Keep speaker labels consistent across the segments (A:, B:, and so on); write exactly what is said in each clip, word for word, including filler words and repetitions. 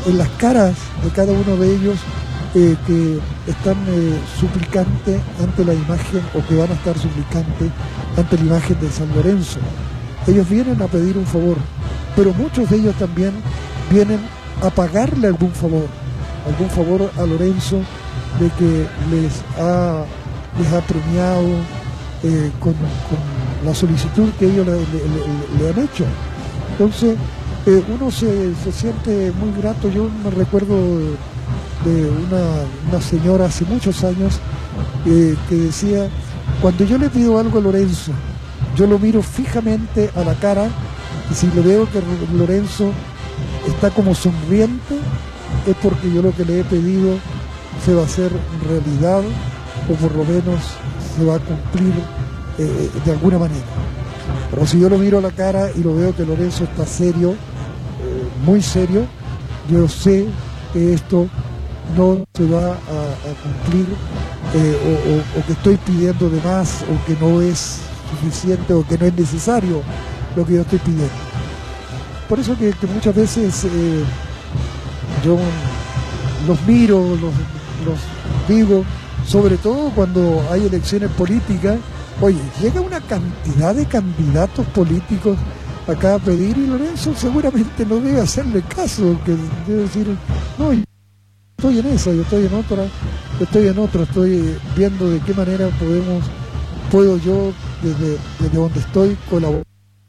A: en las caras de cada uno de ellos eh, que están eh, suplicantes ante la imagen, o que van a estar suplicantes ante la imagen de San Lorenzo. Ellos vienen a pedir un favor, pero muchos de ellos también vienen a pagarle algún favor, algún favor a Lorenzo, de que les ha, les ha premiado eh, con, con la solicitud que ellos le, le, le, le han hecho. Entonces eh, uno se, se siente muy grato. Yo me recuerdo de una, una señora hace muchos años eh, que decía: cuando yo le pido algo a Lorenzo, yo lo miro fijamente a la cara, y si le veo que Lorenzo está como sonriente, es porque yo lo que le he pedido se va a hacer realidad, o por lo menos se va a cumplir eh, de alguna manera. Pero si yo lo miro a la cara y lo veo que Lorenzo está serio, eh, muy serio, yo sé que esto no se va a, a cumplir, eh, o, o, o que estoy pidiendo de más, o que no es suficiente, o que no es necesario lo que yo estoy pidiendo. Por eso que, que muchas veces eh, yo los miro, los, los digo, sobre todo cuando hay elecciones políticas. Oye, llega una cantidad de candidatos políticos acá a pedir, y Lorenzo seguramente no debe hacerle caso, que debe decir: no, yo estoy en esa, yo estoy en otra, yo estoy en otra, estoy viendo de qué manera podemos, puedo yo desde, desde donde estoy colaborar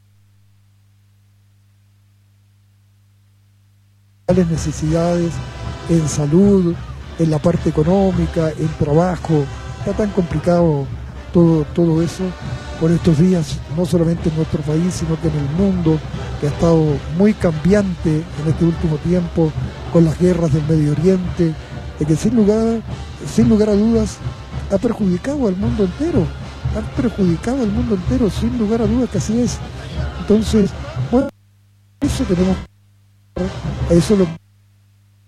A: las necesidades en salud, en la parte económica, en trabajo. Está tan complicado todo, todo eso por estos días, no solamente en nuestro país, sino que en el mundo, que ha estado muy cambiante en este último tiempo, con las guerras del Medio Oriente, de que sin lugar, sin lugar a dudas ha perjudicado al mundo entero, ha perjudicado al mundo entero, sin lugar a dudas que así es. Entonces, bueno, eso tenemos, eso lo